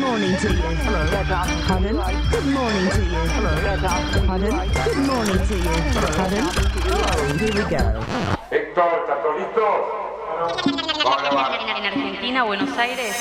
morning to you. Pardon? Good morning to you. Pardon? Good morning to you. Pardon? Oh, here we go. Héctor, ¿estás listos? En Argentina, Buenos Aires.